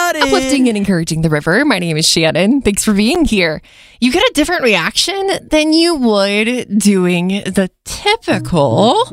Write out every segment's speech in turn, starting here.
got it. Uplifting and encouraging the river. My name is Shannon. Thanks for being here. You get a different reaction than you would doing the typical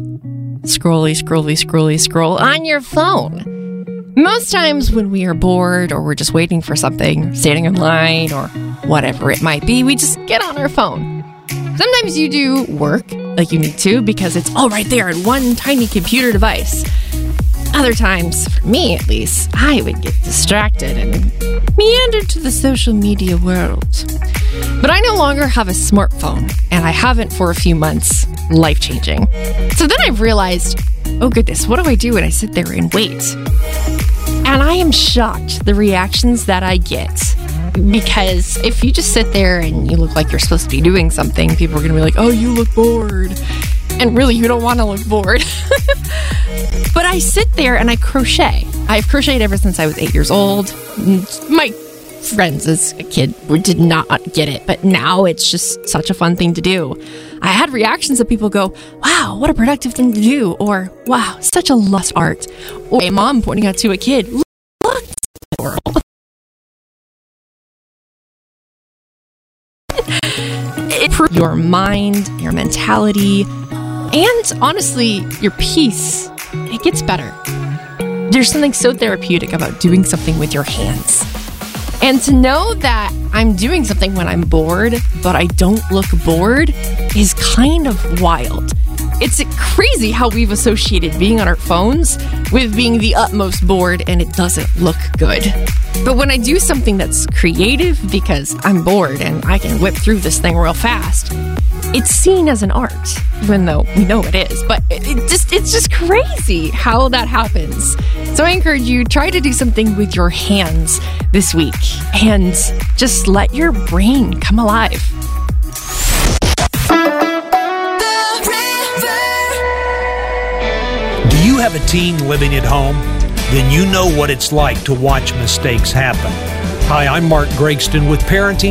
scroll on your phone. Most times when we are bored or we're just waiting for something, standing in line or whatever it might be, we just get on our phone. Sometimes you do work like you need to because it's all right there in one tiny computer device. Other times, for me at least, I would get distracted and meander to the social media world. But I no longer have a smartphone, and I haven't for a few months. Life-changing. So then I've realized, oh goodness, what do I do when I sit there and wait? And I am shocked the reactions that I get. Because if you just sit there and you look like you're supposed to be doing something, people are going to be like, oh, you look bored. And really, you don't want to look bored. But I sit there and I crochet. I've crocheted ever since I was 8 years old. My friends as a kid did not get it, but now it's just such a fun thing to do. I had reactions of people go, wow, what a productive thing to do. Or, wow, such a lost art. Or a mom pointing out to a kid, look, it's adorable. It improves your mind, your mentality, and honestly, your peace. It gets better. There's something so therapeutic about doing something with your hands. And to know that I'm doing something when I'm bored, but I don't look bored, is kind of wild. It's crazy how we've associated being on our phones with being the utmost bored and it doesn't look good. But when I do something that's creative because I'm bored and I can whip through this thing real fast, it's seen as an art, even though we know it is. But it's just crazy how that happens. So I encourage you, try to do something with your hands this week and just let your brain come alive. Do you have a teen living at home? Then you know what it's like to watch mistakes happen. Hi, I'm Mark Gregston with Parenting